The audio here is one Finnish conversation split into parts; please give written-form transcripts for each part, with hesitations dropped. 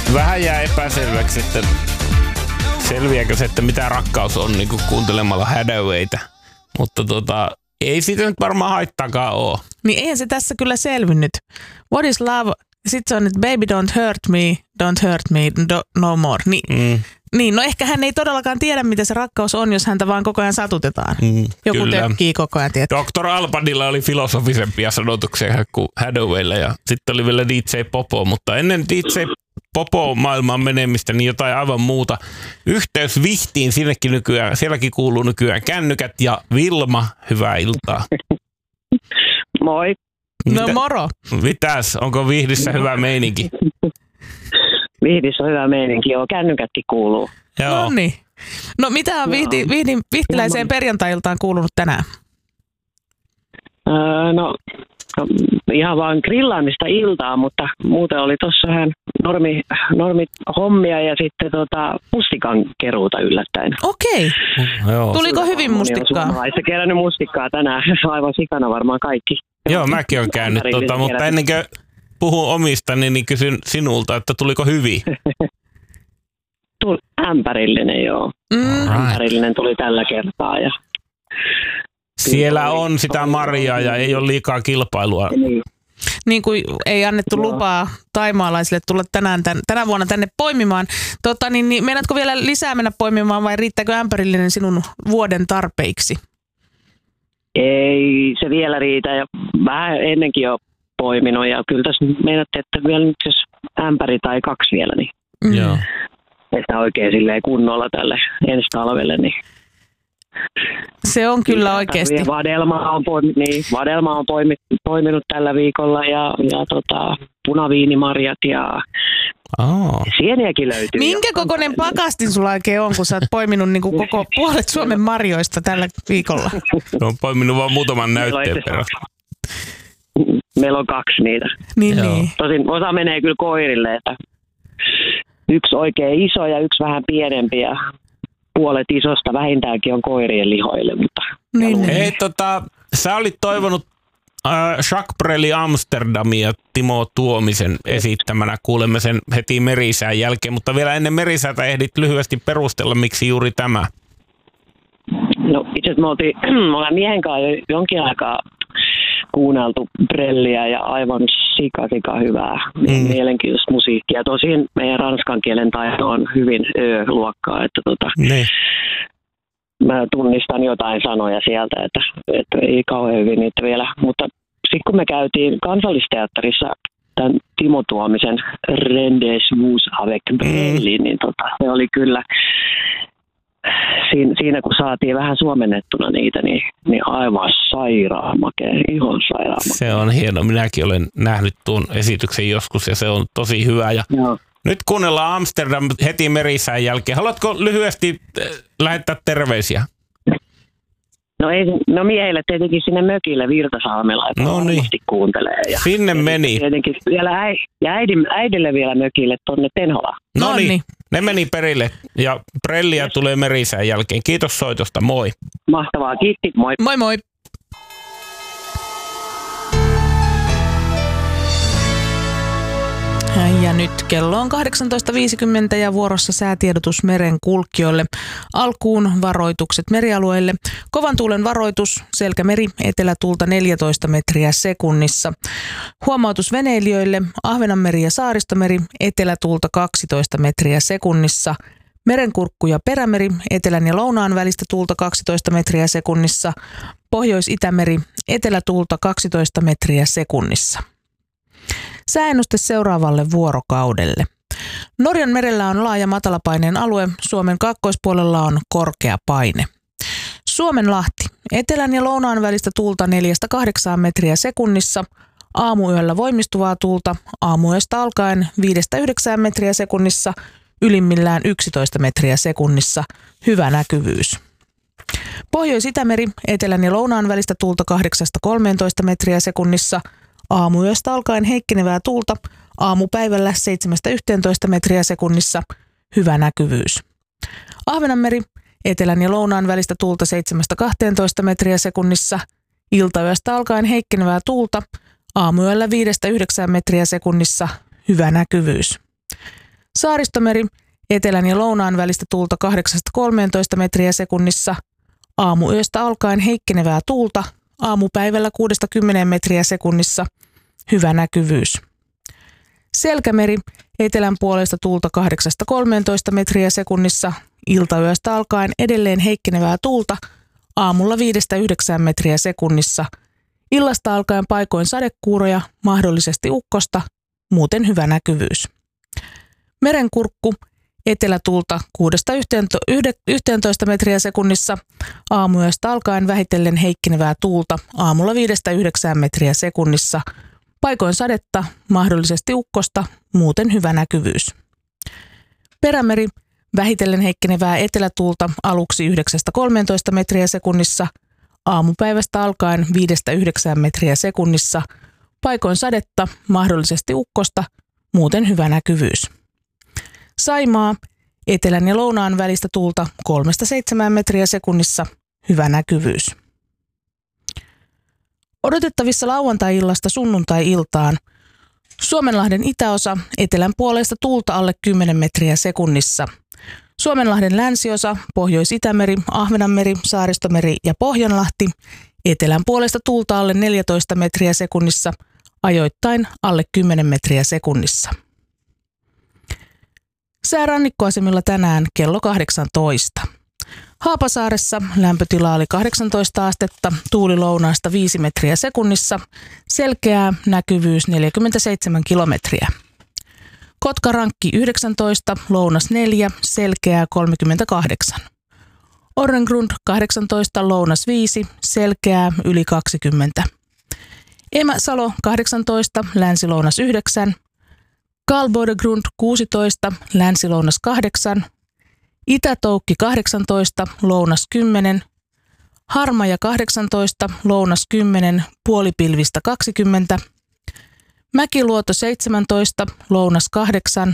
vähän jää epäselväksi, että selviääkö se, että mitä rakkaus on niin kuin kuuntelemalla Hathawayta. Mutta ei siitä nyt varmaan haittaakaan ole. Niin eihän se tässä kyllä selvinnyt. What is love? Sitten se on, että baby don't hurt me no more. Niin, no ehkä hän ei todellakaan tiedä, mitä se rakkaus on, jos häntä vaan koko ajan satutetaan. Joku tökkii koko ajan, tietää. Dr. Albanilla oli filosofisempia sanotuksia kuin Hathawaylla ja sitten oli vielä DJ Popo, mutta ennen DJ Popo maailmaan menemistä, niin jotain aivan muuta. Yhteys Vihtiin, sielläkin kuuluu nykyään kännykät ja Vilma, hyvää iltaa. Moi. No moro. Mitäs, onko Vihdissä hyvä meininki? Vihdissä on hyvä meininki, joo, kännykätkin kuuluu. Joo. Noniin. No mitä on vihtiläiseen perjantai-iltaan kuulunut tänään? No ihan vaan grillaamista iltaa, mutta muuten oli tuossa vähän normihommia ja sitten mustikan keruuta yllättäen. Okei. Tuliko hyvin mustikkaa? Suomalaisessa kerännyt mustikkaa tänään, aivan sikana varmaan kaikki. Joo, mäkin olen käynyt, mutta ennen kuin puhun omistani, niin kysyn sinulta, että tuliko hyvin? Ämpärillinen, joo. Ämpärillinen tuli tällä kertaa. Ja siellä on sitä marjaa ja ei ole liikaa kilpailua. Niin kuin ei annettu lupaa taimaalaisille tulla tänä vuonna tänne poimimaan. Niin meinaatko vielä lisää mennä poimimaan vai riittääkö ämpärillinen sinun vuoden tarpeiksi? Ei se vielä riitä ja vähän ennenkin jo poiminut ja kyllä tässä meinatte, että vielä nyt jos ämpäri tai 2 vielä, niin Joo. että oikein silleen kunnolla tälle ensi talvelle, niin se on kyllä oikeasti. Vadelma on poiminut tällä viikolla ja punaviinimarjat ja sieniäkin löytyy. Minkä kokoinen pakastin sulla oikein on, kun sä oot poiminut niin kuin koko puolet Suomen marjoista tällä viikolla? On poiminut vaan muutaman näytteen perään. Meillä on 2 niitä. Niin. Tosin osa menee kyllä koirille, että 1 oikein iso ja 1 vähän pienempi ja puolet isosta vähintäänkin on koirien lihoille. Mutta hei, sä olit toivonut Jacques Breli Amsterdamia Timo Tuomisen esittämänä. Kuulemme sen heti Merisään jälkeen, mutta vielä ennen Merisäätä ehdit lyhyesti perustella, miksi juuri tämä? No itse asiassa me ollaan miehen kanssa jo jonkin aikaa kuunneltu Brelliä ja aivan sika hyvää mielenkiintoista musiikkia. Tosin meidän ranskan kielen taito on hyvin luokkaa, että mä tunnistan jotain sanoja sieltä, että ei kauhean hyvin niitä vielä. Mutta sitten kun me käytiin Kansallisteatterissa tämän Timo Tuomisen Rendezvous avec Brelli, niin se oli kyllä siinä kun saatiin vähän suomennettuna niitä, niin aivan sairaan makea, ihan sairaan makea. Se on hieno. Minäkin olen nähnyt tuon esityksen joskus ja se on tosi hyvä. Ja nyt kuunnellaan Amsterdam heti Merisään jälkeen. Haluatko lyhyesti lähettää terveisiä? No miehille tietenkin sinne mökille Virtasalmella, että varmasti kuuntelee. Ja sinne meni. Tietenkin vielä äidille vielä mökille tuonne Tenholaan. No niin, ne meni perille ja Brelliä tulee Merisään jälkeen. Kiitos soitosta, moi. Mahtavaa, kiitti, moi. Moi moi. Ja nyt kello on 18.50 ja vuorossa säätiedotus merenkulkijoille. Alkuun varoitukset merialueille. Kovan tuulen varoitus, Selkämeri, etelätuulta 14 metriä sekunnissa. Huomautus veneilijöille, Ahvenanmeri ja Saaristomeri, etelätuulta 12 metriä sekunnissa. Merenkurkku ja Perämeri, etelän ja lounaan välistä tuulta 12 metriä sekunnissa. Pohjois-Itämeri, etelätuulta 12 metriä sekunnissa. Sääennuste seuraavalle vuorokaudelle. Norjan merellä on laaja matalapaineen alue, Suomen kaakkoispuolella on korkea paine. Suomenlahti, etelän ja lounaan välistä tuulta 4-8 metriä sekunnissa, aamuyöllä voimistuvaa tuulta, aamuyöstä alkaen 5-9 metriä sekunnissa, ylimmillään 11 metriä sekunnissa, hyvä näkyvyys. Pohjois-Itämeri, etelän ja lounaan välistä tuulta 8-13 metriä sekunnissa, aamuyöstä alkaen heikkenevää tuulta, aamupäivällä 7-11 metriä sekunnissa, hyvä näkyvyys. Ahvenanmeri, etelän ja lounaan välistä tuulta 7-12 metriä sekunnissa, iltayöstä alkaen heikkenevää tuulta, aamuyöllä 5-9 metriä sekunnissa, hyvä näkyvyys. Saaristomeri, etelän ja lounaan välistä tuulta 8-13 metriä sekunnissa. Aamuyöstä alkaen heikkenevää tuulta, aamupäivällä 6-10 metriä sekunnissa. Hyvä näkyvyys. Selkämeri, etelän puolesta tuulta 8-13 metriä sekunnissa. Iltayöstä alkaen edelleen heikkenevää tuulta, aamulla 5-9 metriä sekunnissa. Illasta alkaen paikoin sadekuuroja, mahdollisesti ukkosta, muuten hyvä näkyvyys. Merenkurkku, etelätuulta 6-11 metriä sekunnissa, aamuyöstä alkaen vähitellen heikkenevää tuulta, aamulla 5-9 metriä sekunnissa. Paikoin sadetta, mahdollisesti ukkosta, muuten hyvä näkyvyys. Perämeri, vähitellen heikkenevää etelätuulta aluksi 9-13 metriä sekunnissa, aamupäivästä alkaen 5-9 metriä sekunnissa. Paikoin sadetta, mahdollisesti ukkosta, muuten hyvä näkyvyys. Saimaa, etelän ja lounaan välistä tuulta 3-7 metriä sekunnissa, hyvä näkyvyys. Odotettavissa lauantai-illasta sunnuntai-iltaan. Suomenlahden itäosa, etelän puolesta tuulta alle 10 metriä sekunnissa. Suomenlahden länsiosa, Pohjois-Itämeri, Ahvenanmeri, Saaristomeri ja Pohjanlahti, etelän puolesta tuulta alle 14 metriä sekunnissa, ajoittain alle 10 metriä sekunnissa. Sää rannikkoasemilla tänään kello 18. Haapasaaressa lämpötila oli 18 astetta, tuuli lounaasta 5 metriä sekunnissa, selkeää, näkyvyys 47 kilometriä. Kotkarankki 19, lounas 4, selkeää 38. Orrengrund 18, lounas 5, selkeää yli 20. Emäsalo 18, länsilounas 9. Karlbodegrund 16, länsilounas 8. Itätoukki 18, lounas 10. Harmaja 18, lounas 10, puolipilvistä 20. Mäkiluoto 17, lounas 8.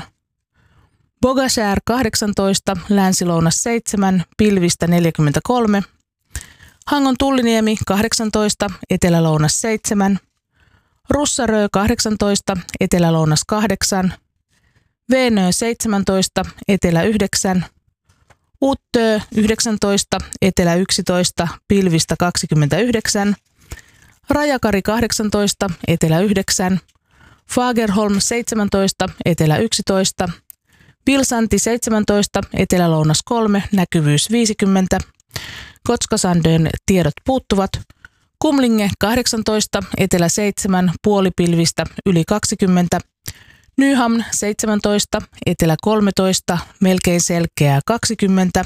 Bogasjär 18, länsilounas 7, pilvistä 43. Hangon Tulliniemi 18, etelälounas 7. Russarö 18, etelälounas 8. Veenö 17, etelä 9. Uttö 19, etelä 11, pilvistä 29. Rajakari 18, etelä 9. Fagerholm 17, etelä 11. Vilsanti 17, etelälounas 3, näkyvyys 50. Kotskasandön tiedot puuttuvat. Kumlinge 18, etelä 7, puolipilvistä yli 20. Nyhamn 17, etelä 13, melkein selkeää 20.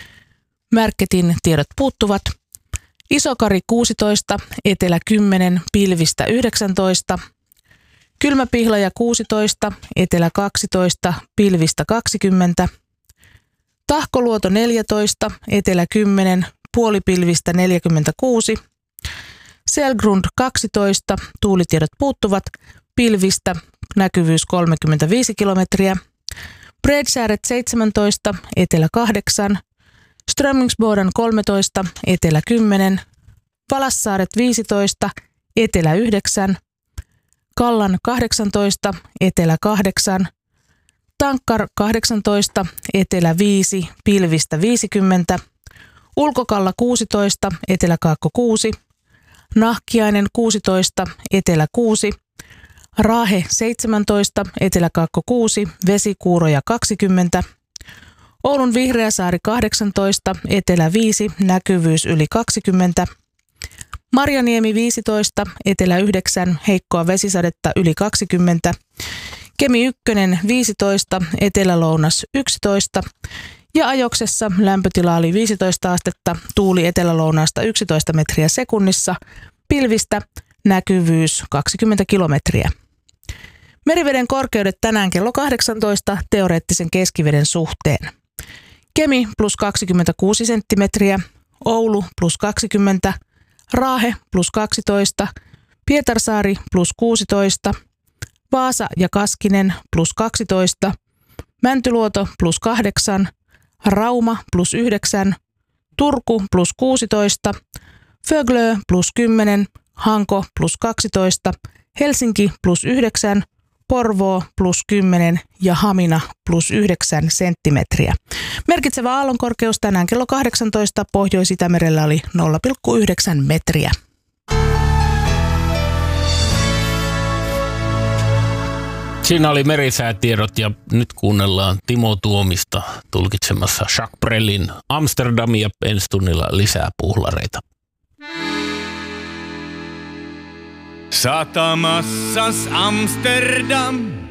Märketin tiedot puuttuvat. Isokari 16, etelä 10, pilvistä 19. Kylmäpihlaja 16, etelä 12, pilvistä 20. Tahkoluoto 14, etelä 10, puolipilvistä 46. Selgrund 12, tuulitiedot puuttuvat, pilvistä näkyvyys 35 kilometriä. Bredsääret 17, etelä 8. Strömmingsboden 13, etelä 10. Valassaaret 15, etelä 9. Kallan 18, etelä 8. Tankkar 18, etelä 5, pilvistä 50. Ulkokalla 16, eteläkaakko 6. Nahkiainen 16, etelä 6. Raahe 17, eteläkaakko 6, vesikuuroja 20. Oulun Vihreäsaari 18, etelä 5, näkyvyys yli 20. Marjaniemi 15, etelä 9, heikkoa vesisadetta yli 20. Kemi 1, 15, etelälounas 11. Ja Ajoksessa lämpötila oli 15 astetta, tuuli etelälounaasta 11 metriä sekunnissa, pilvistä näkyvyys 20 kilometriä. Meriveden korkeudet tänään kello 18 teoreettisen keskiveden suhteen. Kemi plus 26 senttimetriä, Oulu plus 20, Raahe plus 12, Pietarsaari plus 16, Vaasa ja Kaskinen plus 12, Mäntyluoto plus 8, Rauma plus 9, Turku plus 16, Föglö plus 10, Hanko plus 12, Helsinki plus 9, Porvoo +10 ja Hamina +9 senttimetriä. Merkitsevä aallonkorkeus tänään kello 18 Pohjois-Itämerellä oli 0,9 metriä. Siinä oli merisäätiedot ja nyt kuunnellaan Timo Tuomista tulkitsemassa Jacques Brelin Amsterdamia. Ensi tunnilla lisää puhlareita. Satamassas Amsterdam,